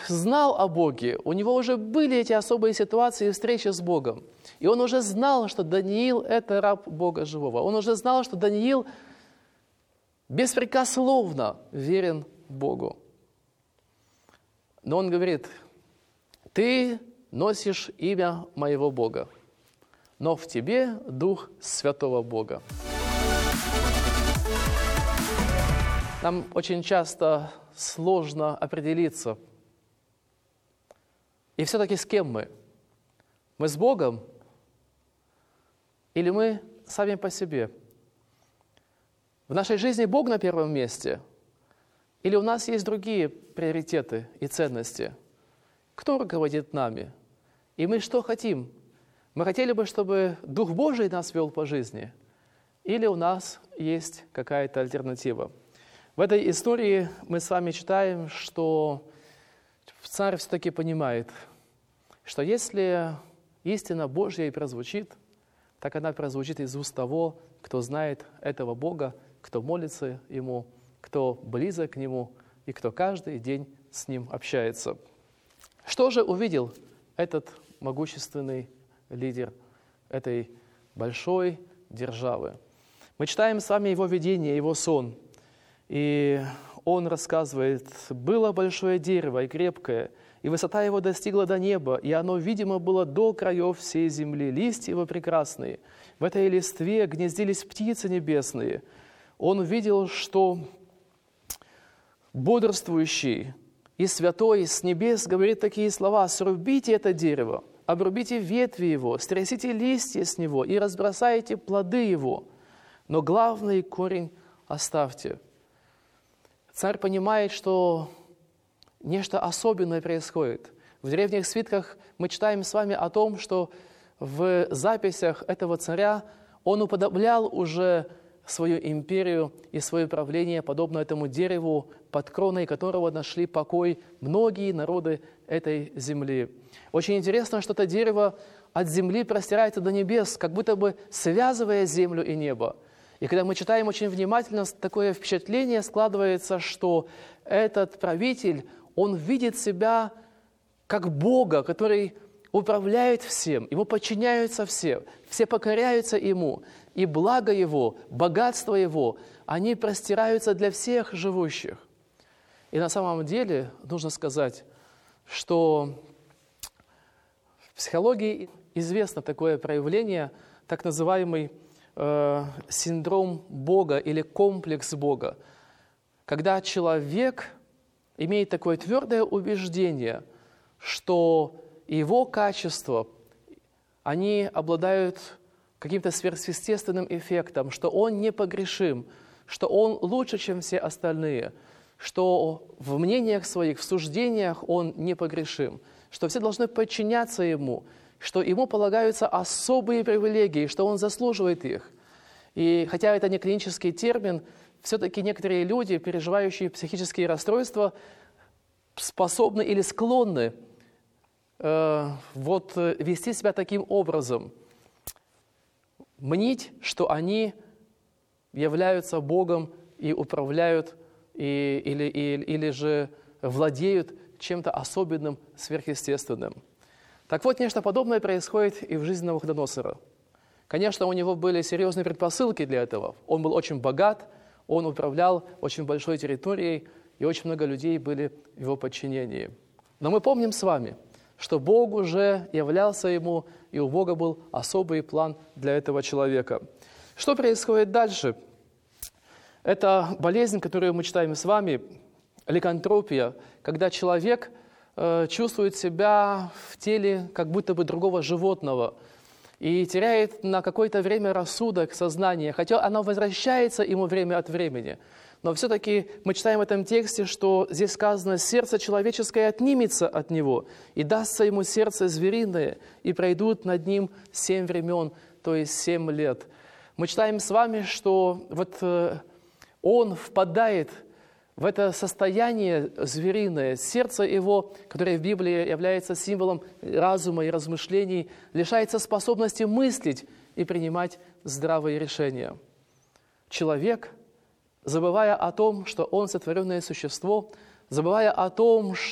знал о Боге, у него уже были эти особые ситуации и встречи с Богом. И он уже знал, что Даниил – это раб Бога живого. Он уже знал, что Даниил беспрекословно верен Богу. Но он говорит: ты носишь имя моего Бога, но в тебе Дух Святого Бога. Нам очень часто сложно определиться. И все-таки с кем мы? Мы с Богом или мы сами по себе? В нашей жизни Бог на первом месте? Или у нас есть другие приоритеты и ценности? Кто руководит нами? И мы что хотим? Мы хотели бы, чтобы Дух Божий нас вел по жизни? Или у нас есть какая-то альтернатива? В этой истории мы с вами читаем, что царь все-таки понимает, что если истина Божья и прозвучит, так она прозвучит из уст того, кто знает этого Бога, кто молится Ему, кто близок к Нему и кто каждый день с Ним общается. Что же увидел этот могущественный лидер этой большой державы? Мы читаем с вами его видение, его сон. И он рассказывает: «Было большое дерево и крепкое, и высота его достигла до неба, и оно, видимо, было до краев всей земли. Листья его прекрасные. В этой листве гнездились птицы небесные. Он увидел, что бодрствующий и святой с небес говорит такие слова: срубите это дерево, обрубите ветви его, стрясите листья с него и разбросайте плоды его, но главный корень оставьте». Царь понимает, что нечто особенное происходит. В древних свитках мы читаем с вами о том, что в записях этого царя он уподоблял уже свою империю и свое правление, подобно этому дереву, под кроной которого нашли покой многие народы этой земли. Очень интересно, что это дерево от земли простирается до небес, как будто бы связывая землю и небо. И когда мы читаем очень внимательно, такое впечатление складывается, что этот правитель, он видит себя как Бога, который управляет всем, ему подчиняются все покоряются ему, и благо его, богатство его, они простираются для всех живущих. И на самом деле нужно сказать, что в психологии известно такое проявление, так называемый синдром Бога или комплекс Бога, когда человек имеет такое твердое убеждение, что его качества, они обладают каким-то сверхъестественным эффектом, что он непогрешим, что он лучше, чем все остальные, что в мнениях своих, в суждениях он непогрешим, что все должны подчиняться ему, что ему полагаются особые привилегии, что он заслуживает их. И хотя это не клинический термин, все-таки некоторые люди, переживающие психические расстройства, способны или склонны вести себя таким образом, мнить, что они являются Богом и управляют, или же владеют чем-то особенным, сверхъестественным. Так вот, нечто подобное происходит и в жизни Навуходоносора. Конечно, у него были серьезные предпосылки для этого. Он был очень богат, он управлял очень большой территорией, и очень много людей были в его подчинении. Но мы помним с вами, что Бог уже являлся ему, и у Бога был особый план для этого человека. Что происходит дальше? Это болезнь, которую мы читаем с вами, ликантропия, когда человек чувствует себя в теле как будто бы другого животного и теряет на какое-то время рассудок, сознание, хотя оно возвращается ему время от времени. Но все-таки мы читаем в этом тексте, что здесь сказано: «Сердце человеческое отнимется от него, и дастся ему сердце звериное, и пройдут над ним 7 времен», то есть 7 лет. Мы читаем с вами, что он впадает в это состояние звериное, сердце его, которое в Библии является символом разума и размышлений, лишается способности мыслить и принимать здравые решения. Человек, забывая о том, что он сотворенное существо, забывая о том,